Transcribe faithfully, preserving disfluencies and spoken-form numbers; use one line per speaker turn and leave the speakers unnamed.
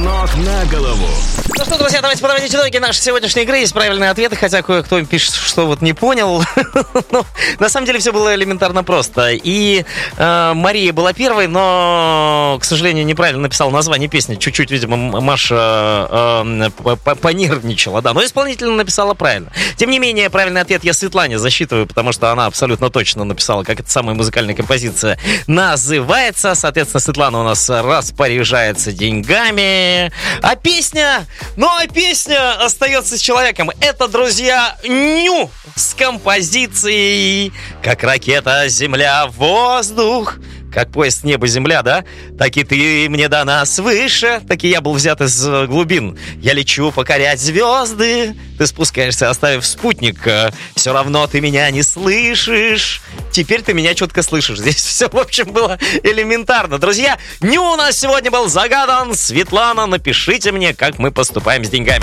ног на голову.
Ну что, друзья, давайте подводить итоги нашей сегодняшней игры. Есть правильные ответы, хотя кое-кто пишет, что вот не понял. Но на самом деле все было элементарно просто. И э, Мария была первой, но, к сожалению, неправильно написала название песни. Чуть-чуть, видимо, Маша э, э, понервничала, да. Но исполнительно написала правильно. Тем не менее, правильный ответ я Светлане засчитываю, потому что она абсолютно точно написала, как эта самая музыкальная композиция называется. Соответственно, Светлана у нас распоряжается деньгами. А песня... Ну, а песня остается с человеком. Это, друзья, Ню с композицией «Как ракета, земля, воздух». Как поезд небо-земля, да? Так и ты мне дана свыше. Так и я был взят из глубин. Я лечу покорять звезды. Ты спускаешься, оставив спутник. Все равно ты меня не слышишь. Теперь ты меня четко слышишь. Здесь все, в общем, было элементарно. Друзья, Ню у нас сегодня был загадан. Светлана, напишите мне, как мы поступаем с деньгами.